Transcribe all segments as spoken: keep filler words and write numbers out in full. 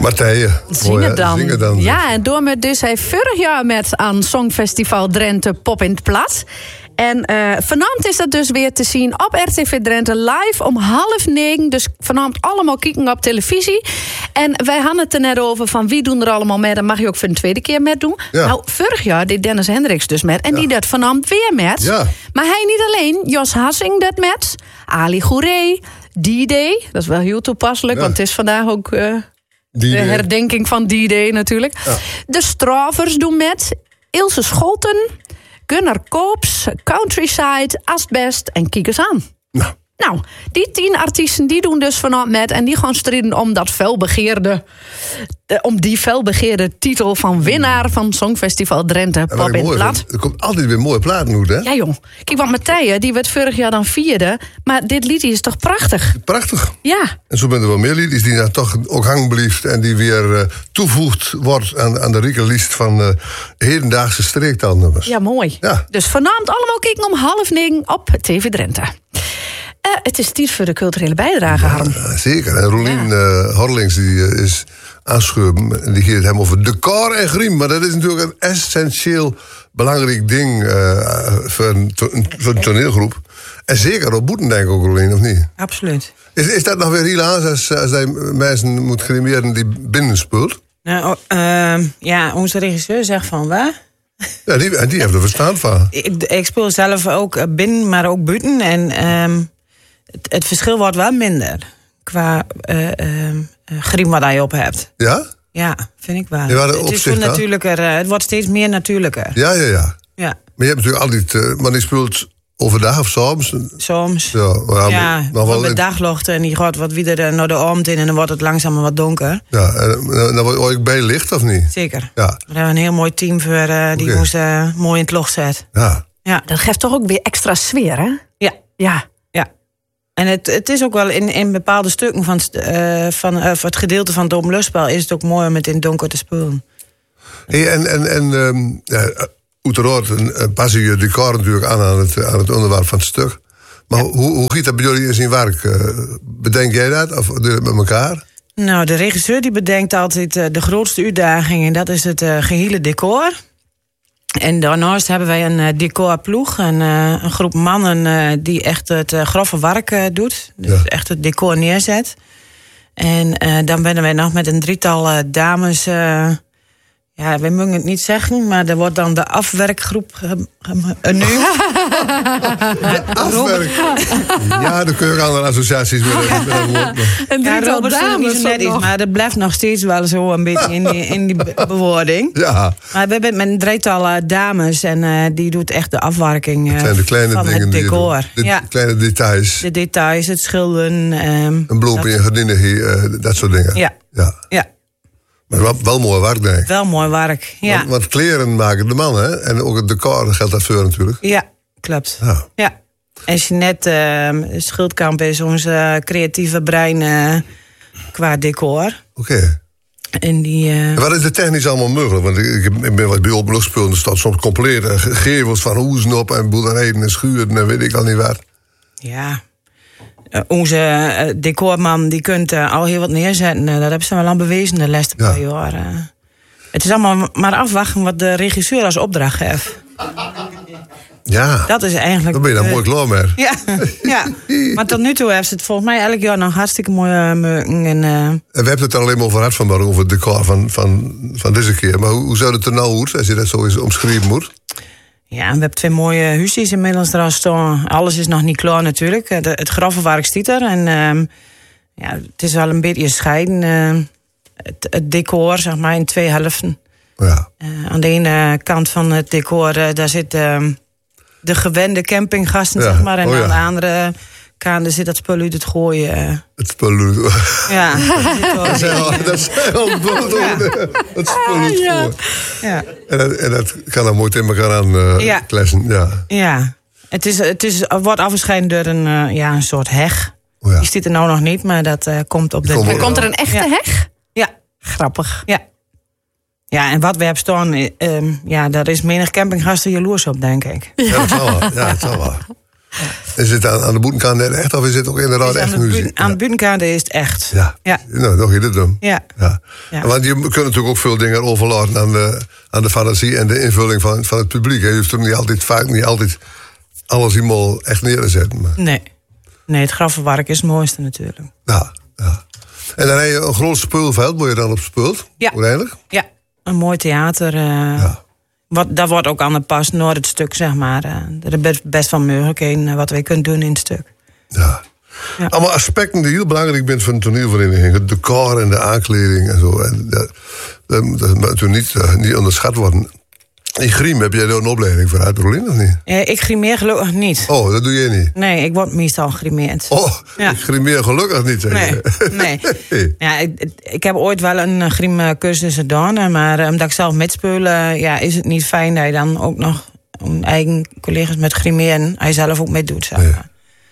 Martije. Zingen dan. Zingen dan. Ja, en door met dus hij vorig jaar met aan Songfestival Drenthe Pop in het Plat. En uh, vanavond is dat dus weer te zien op R T V Drenthe live om half negen. Dus vanavond allemaal kijken op televisie. En wij hadden het er net over van wie doen er allemaal mee. Dan mag je ook voor een tweede keer met doen. Ja. Nou, vorig jaar deed Dennis Hendricks dus met. En Ja. die dat vanavond weer met. Ja. Maar hij niet alleen. Jos Hassing dat met. Ali Gouré. D-Day. Dat is wel heel toepasselijk. Ja. Want het is vandaag ook uh, Die de idee. herdenking van D-Day natuurlijk. Ja. De Stravers doen met. Ilse Scholten. Gunnar Koops, Countryside, Asbest en kijk eens aan. Nou. Nou, die tien artiesten die doen dus vanavond met... en die gaan strijden om dat felbegeerde... eh, om die felbegeerde titel van winnaar van Songfestival Drenthe En wat Pop ik in het mooi Plat. vind, er komt altijd weer mooie platen uit, hè? Ja, jong. Kijk, want Matthije, die werd vorig jaar dan vierde... maar dit lied is toch prachtig? Prachtig. Ja. En zo zijn er wel meer liedjes die nou toch ook hangen blijft en die weer uh, toevoegd wordt aan, aan de rijke lijst van uh, hedendaagse streektaalnummers. Ja, mooi. Ja. Dus vanavond allemaal kijken om half negen op T V Drenthe. Uh, het is tijd voor de culturele bijdrage, Harm. Ja, zeker. En Rolien Ja. uh, Horlings die uh, is aanschuiven en die geeft het hem over decor en griem. Maar dat is natuurlijk een essentieel belangrijk ding uh, voor, een to- een, voor een toneelgroep. En zeker op boeten, denk ik ook, Rolien, of niet? Absoluut. Is, is dat nog weer heel aan als, als hij mensen moet grimeren die binnenspeelt? Nou, uh, ja, onze regisseur zegt van waar? Ja, die, en die heeft er verstand van. Ik, ik speel zelf ook binnen, maar ook buiten. En um, het, het verschil wordt wel minder qua uh, uh, griem wat je op hebt. Ja? Ja, vind ik wel. Ja, maar de het is opzicht, veel hè? natuurlijker. Uh, het wordt steeds meer natuurlijker. Ja, ja, ja. Ja, Maar je hebt natuurlijk altijd... Uh, maar die speelt overdag of soms? soms. Ja, maar Ja, nog van wel de in- daglucht en die gaat wat weer naar de avond in en dan wordt het langzamer wat donker. Ja, en dan dan word je ook bij licht, of niet? Zeker. Ja, We hebben een heel mooi team voor uh, die Oké. ons uh, mooi in het log zet. ja. Ja, Dat geeft toch ook weer extra sfeer, hè? ja, Ja. ja. En het, het is ook wel in, in bepaalde stukken van, het, uh, van uh, het gedeelte van het openluchtspel is het ook mooi om het in het donker te spelen. Hey, en en, en um, ja, uiteraard uh, passen je decor natuurlijk aan aan het, aan het onderwerp van het stuk. Maar hoe, hoe giet dat bij jullie in zijn werk? Uh, bedenk jij dat? Of doe je het met elkaar? Nou, de regisseur die bedenkt altijd uh, de grootste uitdaging en dat is het uh, gehele decor. En daarnaast hebben wij een uh, decorploeg, een, uh, een groep mannen uh, die echt het uh, grove werk uh, doet. Dus Ja. echt het decor neerzet. En uh, dan ben wij nog met een drietal uh, dames. Uh, ja, wij mogen het niet zeggen, maar er wordt dan de afwerkgroep ge- ge- uh, nu. Afwerk. Ja, dan kun je ook andere associaties met, met dat woord. maar- En Ja, drietal Robert vindt het niet dames zo ook net iets, nog. maar dat blijft nog steeds wel zo een beetje in die, in die be- bewoording. Ja, Maar we hebben met een drietal uh, dames en uh, die doet echt de afwerking uh, het zijn de kleine van dingen het die je decor. doet. De Ja, kleine details. de details, het schilderen. Um, Een bloem in je gordijnen, uh, dat soort dingen. Ja. ja. Ja, Maar wel, wel mooi werk, denk ik. wel mooi werk. Ja, Want, want kleren maken de man, hè? En ook het decor geldt dat voor natuurlijk. ja klopt. Ja. Ja. En Jeanette uh, Schildkamp is onze creatieve brein uh, qua decor. Oké. En die... uh, En wat is er technisch allemaal mogelijk? Want ik, ik ben wat bij openluchtspelen, er staat soms compleet uh, ge- gevels van hoezen op en boerderijen en schuren en weet ik al niet wat. Ja, Uh, onze uh, decorman die kunt uh, al heel wat neerzetten. Uh, dat hebben ze wel aan bewezen de laatste Ja. paar jaar. Uh. Het is allemaal maar afwachten wat de regisseur als opdracht heeft. Ja, Dat is eigenlijk... dan ben je dan uh, mooi klaar mee. Ja, ja, maar tot nu toe heeft ze het volgens mij elk jaar nog hartstikke mooi uh, meuken. En, uh, En we hebben het er alleen maar over gehad vanmorgen, over het decor van, van, van deze keer. Maar hoe, hoe zou het er nou uit, als je dat zo eens omschreven moet? ja, en we hebben twee mooie huisjes inmiddels er al staan. Alles is nog niet klaar natuurlijk. Uh, de- het grafenwerk stiet er. En uh, ja, het is wel een beetje scheiden. Uh, het, het decor, zeg maar, in twee helften. Ja, Uh, aan de ene kant van het decor, uh, daar zit uh, de gewende campinggasten, Ja. zeg maar. En Oh, ja. aan de andere kant daar zit dat spul uit het gooien. Uh, het spul. ja, dat zit wel- Dat zijn al, dat zijn al woorden. Het spul is ja. voor. ja. En dat, en dat kan dan mooi tegen elkaar aan uh, Ja. klessen. Ja. ja. Het, is, het is, wordt afgescheiden door een, uh, ja, een soort heg. Oh, ja. Die staat er nou nog niet, maar dat uh, komt op de... komt En wel. komt er een echte Ja. heg? Ja, Grappig. ja. Ja, en wat we hebben staan, uh, um, ja, daar is menig campinggast er jaloers op, denk ik. Ja, dat zal wel. Ja, dat zal wel. Is het aan, aan de boetenkant net echt, of is het ook inderdaad Dus echt aan de muziek? buiten- Aan de buitenkant is het echt. Ja. Ja. Nou, nog hier dan. Ja. Ja. Ja. Want je kunt natuurlijk ook veel dingen overlaten aan de, aan de fantasie en de invulling van, van het publiek. Hè. Je hoeft er niet altijd, vaak niet altijd alles helemaal echt neer te zetten. Maar, Nee. Nee, het grafenwerk is het mooiste natuurlijk. ja, ja. En dan heb je een groot speelveld, waar je dan op speelt, Ja. uiteindelijk. Ja, een mooi theater. eh, Ja. wat, dat wordt ook aan de pas door het stuk, zeg maar. eh, er is best, best wel mogelijkheden eh, wat wij kunnen doen in het stuk. Ja. Ja. Allemaal aspecten die heel belangrijk zijn van een toneelvereniging. Het decor en de aankleding en zo. En dat, dat, dat moet natuurlijk niet, uh, niet onderschat worden. In Griem heb jij daar een opleiding voor uit, Rolien, of niet? Eh, ik grimeer gelukkig niet. Oh, dat doe je niet. Nee, ik word meestal grimeerd. Oh, Ja. ik grimeer gelukkig niet. zeg Nee, je. nee. Nee. Ja, ik, ik heb ooit wel een griemcursus gedaan, maar eh, omdat ik zelf metspeel, eh, ja, is het niet fijn dat je dan ook nog een eigen collega's met grimeren, hij zelf ook mee doet. Zeg Nee. maar.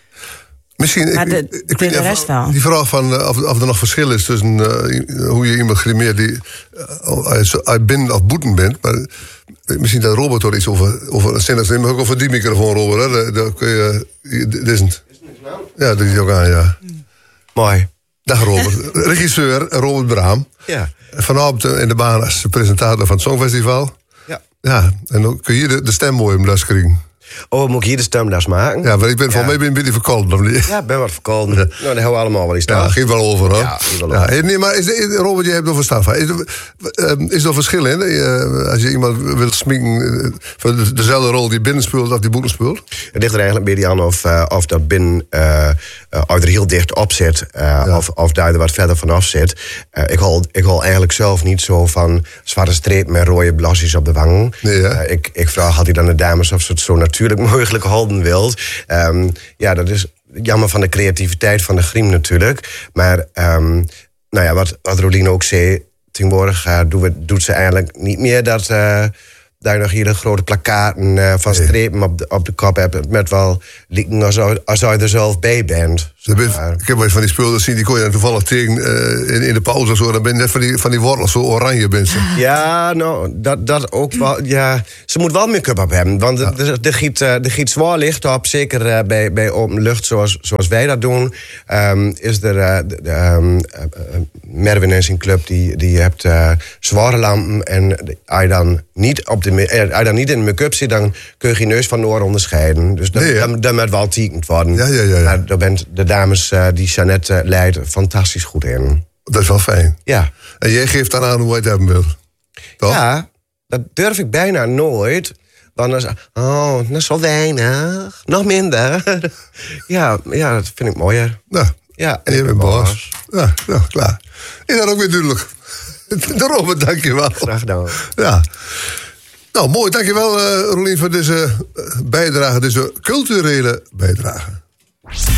Misschien, Maar ik, de- ik, ik de weet niet of- rest wel. die vraag van uh, of, of er nog verschil is tussen uh, hoe je iemand grimeert die uh, uit, uit binnen of boeten bent. Maar uh, misschien dat Robert er iets over, over een zin neem ook over die microfoon, Robert. Hè? Daar kun je, uh, dit is het. Ja, dat is ook aan, ja. Mooi. Dag Robert. Regisseur Robert Braam. Ja. Vanavond uh, in de baan als presentator van het Songfestival. Ja. Ja, en dan kun je de, de stem mooi om les krijgen. Oh, moet ik hier de stemdas maken? Ja, maar ik ben van Ja. mij ben een beetje verkouden, of niet? Ja, ik ben wat verkouden. Nou, daar hebben we allemaal wel eens Ja, staan. geef wel over, hoor. Ja, geef wel Ja, over. nee, maar is, is- Robert, je hebt er verstand van. Is er, eh, is er verschil in? eh, als je iemand wilt sminken eh, voor de- dezelfde rol die binnen speelt of die boeten speelt? Het ligt er eigenlijk een beetje aan of, uh, of dat binnen uh, uh, of er heel dicht op zit. Uh, Ja. of, of daar er wat verder vanaf zit. Uh, ik, hou, ik hou eigenlijk zelf niet zo van zwarte streep met rode blasjes op de wangen. Nee, hè? Uh, ik, ik vraag altijd aan de dames of ze het zo natuurlijk mogelijk houden wilt. Um, ja, dat is jammer van de creativiteit van de griem natuurlijk. Maar um, nou ja, wat, wat Rolien ook zei, tegenwoordig uh, doen we, doet ze eigenlijk niet meer dat... Uh, dat je nog hier de grote plakkaten uh, van strepen op de, op de kop hebt. Met wel lieken als, als je er zelf bij bent. Je bent- Maar- ik heb wel eens van die speelers zien, die kon je dan toevallig tegen eh, in, in de pauze of zo. Dan ben je net van die, van die wortels, zo oranje bent ze. Ja, nou, dat, dat ook wel. Ja, ze moet wel make-up op hebben. Want er, er, er, giet, uh, er giet zwaar licht op. Zeker uh, bij, bij open lucht, zoals, zoals wij dat doen. Um, is er uh, de- de, um, uh, uh, Merwin en zijn club, die, die hebt uh, zware lampen. En als je dan niet, op de, uh, als je dan niet in de make-up zit, dan kun je je neus van de oor onderscheiden. Dus dat, Nee, hè? dat, dat moet wel tekend worden. Ja, ja, ja, ja. Maar daar bent de dames uh, die Jeannette uh, leidt fantastisch goed in. Dat is wel fijn. Ja. En jij geeft dan aan hoe je het hebben wilt. Toch? Ja, dat durf ik bijna nooit. Want dan is, oh, dat is wel weinig. Nog minder. ja, ja, dat vind ik mooier. Nou, Ja, en je ik bent ben baas. Ja, nou, klaar. Is dat ook weer duidelijk? De Robert, dankjewel. Graag gedaan. Ja. Nou, mooi. Dankjewel, uh, Rolien, voor deze uh, bijdrage, deze culturele bijdrage.